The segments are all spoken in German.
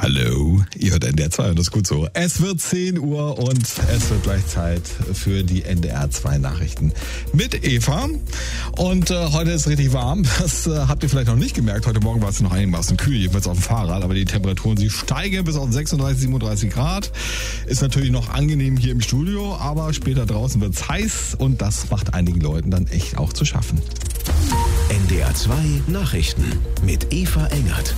Hallo, ihr hört NDR 2 und das ist gut so. Es wird 10 Uhr und es wird gleich Zeit für die NDR 2 Nachrichten mit Eva. Und heute ist richtig warm, das habt ihr vielleicht noch nicht gemerkt. Heute Morgen war es noch einigermaßen kühl, jedenfalls auf dem Fahrrad, aber die Temperaturen, sie steigen bis auf 36, 37 Grad. Ist natürlich noch angenehm hier im Studio, aber später draußen wird es heiß und das macht einigen Leuten dann echt auch zu schaffen. NDR 2 Nachrichten mit Eva Engert.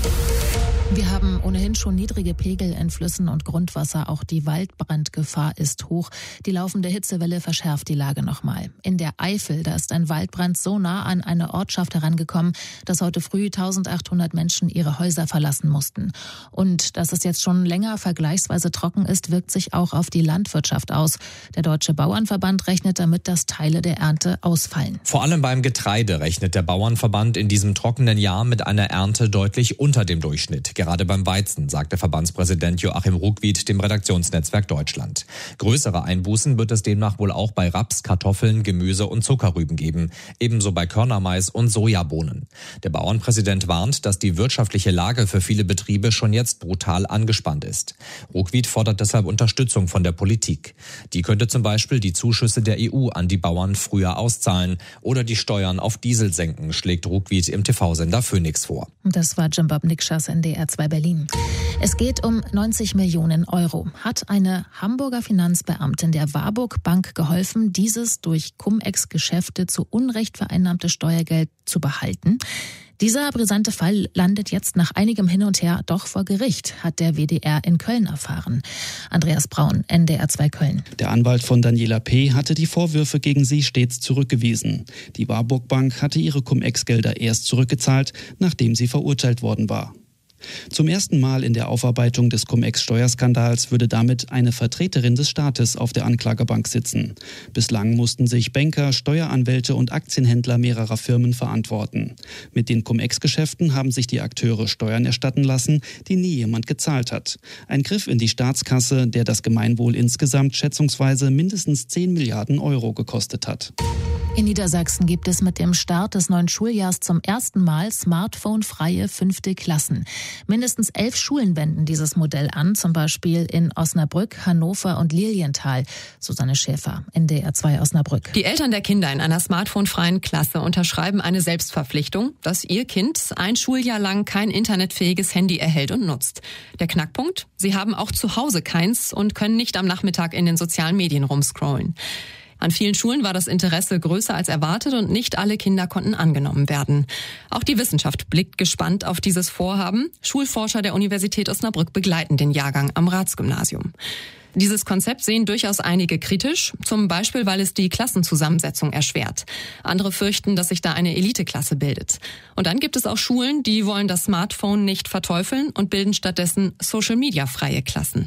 Wir haben ohnehin schon niedrige Pegel in Flüssen und Grundwasser. Auch die Waldbrandgefahr ist hoch. Die laufende Hitzewelle verschärft die Lage nochmal. In der Eifel, da ist ein Waldbrand so nah an eine Ortschaft herangekommen, dass heute früh 1800 Menschen ihre Häuser verlassen mussten. Und dass es jetzt schon länger vergleichsweise trocken ist, wirkt sich auch auf die Landwirtschaft aus. Der Deutsche Bauernverband rechnet damit, dass Teile der Ernte ausfallen. Vor allem beim Getreide rechnet der Bauernverband in diesem trockenen Jahr mit einer Ernte deutlich unter dem Durchschnitt. Gerade beim Weizen, sagte Verbandspräsident Joachim Ruckwied dem Redaktionsnetzwerk Deutschland. Größere Einbußen wird es demnach wohl auch bei Raps, Kartoffeln, Gemüse und Zuckerrüben geben, ebenso bei Körnermais und Sojabohnen. Der Bauernpräsident warnt, dass die wirtschaftliche Lage für viele Betriebe schon jetzt brutal angespannt ist. Ruckwied fordert deshalb Unterstützung von der Politik. Die könnte zum Beispiel die Zuschüsse der EU an die Bauern früher auszahlen oder die Steuern auf Diesel senken, schlägt Ruckwied im TV-Sender Phoenix vor. Das war Jimbab Nikschas, NDR 2 Berlin. Es geht um 90 Millionen Euro. Hat eine Hamburger Finanzbeamtin der Warburg Bank geholfen, dieses durch Cum-Ex-Geschäfte zu Unrecht vereinnahmte Steuergeld zu behalten? Dieser brisante Fall landet jetzt nach einigem Hin und Her doch vor Gericht, hat der WDR in Köln erfahren. Andreas Braun, NDR 2 Köln. Der Anwalt von Daniela P. hatte die Vorwürfe gegen sie stets zurückgewiesen. Die Warburg Bank hatte ihre Cum-Ex-Gelder erst zurückgezahlt, nachdem sie verurteilt worden war. Zum ersten Mal in der Aufarbeitung des Cum-Ex-Steuerskandals würde damit eine Vertreterin des Staates auf der Anklagebank sitzen. Bislang mussten sich Banker, Steueranwälte und Aktienhändler mehrerer Firmen verantworten. Mit den Cum-Ex-Geschäften haben sich die Akteure Steuern erstatten lassen, die nie jemand gezahlt hat. Ein Griff in die Staatskasse, der das Gemeinwohl insgesamt schätzungsweise mindestens 10 Milliarden Euro gekostet hat. In Niedersachsen gibt es mit dem Start des neuen Schuljahrs zum ersten Mal smartphone-freie 5. Klassen. Mindestens 11 Schulen wenden dieses Modell an, zum Beispiel in Osnabrück, Hannover und Lilienthal. Susanne Schäfer, NDR 2 Osnabrück. Die Eltern der Kinder in einer smartphone-freien Klasse unterschreiben eine Selbstverpflichtung, dass ihr Kind ein Schuljahr lang kein internetfähiges Handy erhält und nutzt. Der Knackpunkt? Sie haben auch zu Hause keins und können nicht am Nachmittag in den sozialen Medien rumscrollen. An vielen Schulen war das Interesse größer als erwartet und nicht alle Kinder konnten angenommen werden. Auch die Wissenschaft blickt gespannt auf dieses Vorhaben. Schulforscher der Universität Osnabrück begleiten den Jahrgang am Ratsgymnasium. Dieses Konzept sehen durchaus einige kritisch, zum Beispiel, weil es die Klassenzusammensetzung erschwert. Andere fürchten, dass sich da eine Eliteklasse bildet. Und dann gibt es auch Schulen, die wollen das Smartphone nicht verteufeln und bilden stattdessen Social-Media-freie Klassen.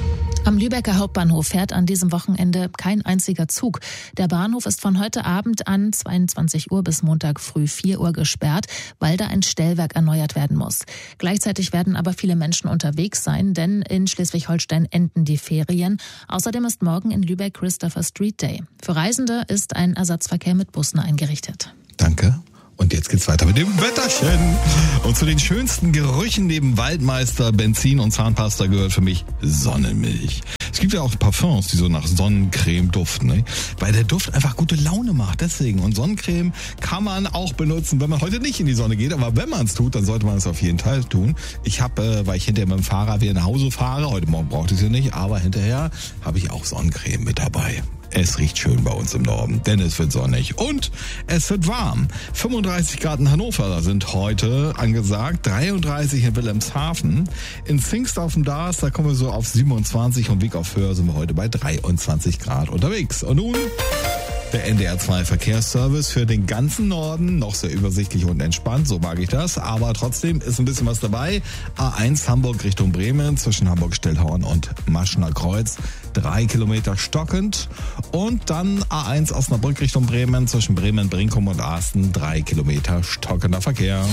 Am Lübecker Hauptbahnhof fährt an diesem Wochenende kein einziger Zug. Der Bahnhof ist von heute Abend an 22 Uhr bis Montag früh 4 Uhr gesperrt, weil da ein Stellwerk erneuert werden muss. Gleichzeitig werden aber viele Menschen unterwegs sein, denn in Schleswig-Holstein enden die Ferien. Außerdem ist morgen in Lübeck Christopher Street Day. Für Reisende ist ein Ersatzverkehr mit Bussen eingerichtet. Danke. Und jetzt geht's weiter mit dem Wetterchen. Und zu den schönsten Gerüchen neben Waldmeister, Benzin und Zahnpasta gehört für mich Sonnenmilch. Es gibt ja auch Parfums, die so nach Sonnencreme duften, ne? Weil der Duft einfach gute Laune macht, deswegen. Und Sonnencreme kann man auch benutzen, wenn man heute nicht in die Sonne geht. Aber wenn man es tut, dann sollte man es auf jeden Fall tun. Ich habe, weil ich hinterher mit dem Fahrrad wieder nach Hause fahre, heute Morgen brauchte ich sie nicht, aber hinterher habe ich auch Sonnencreme mit dabei. Es riecht schön bei uns im Norden, denn es wird sonnig und es wird warm. 35 Grad in Hannover sind heute angesagt, 33 in Wilhelmshaven. In Zingst auf dem Dars, da kommen wir so auf 27 und Wieg auf Höhe sind wir heute bei 23 Grad unterwegs. Und nun der NDR 2 Verkehrsservice für den ganzen Norden, noch sehr übersichtlich und entspannt, so mag ich das, aber trotzdem ist ein bisschen was dabei. A1 Hamburg Richtung Bremen, zwischen Hamburg-Stellhorn und Maschener Kreuz, 3 Kilometer stockend. Und dann A1 Osnabrück Richtung Bremen, zwischen Bremen, Brinkum und Asten, 3 Kilometer stockender Verkehr.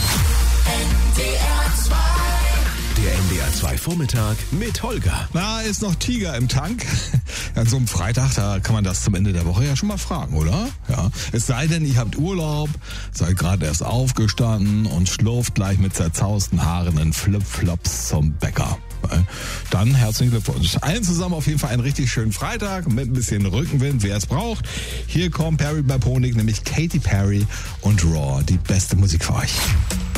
Der NDR 2 Vormittag mit Holger. Na, ist noch Tiger im Tank. An so einem Freitag, da kann man das zum Ende der Woche ja schon mal fragen, oder? Ja. Es sei denn, ihr habt Urlaub, seid gerade erst aufgestanden und schlurft gleich mit zerzausten Haaren in Flipflops zum Bäcker. Dann herzlichen Glückwunsch. Allen zusammen auf jeden Fall einen richtig schönen Freitag mit ein bisschen Rückenwind, wer es braucht. Hier kommt Perry bei Honig, nämlich Katy Perry und Raw, die beste Musik für euch.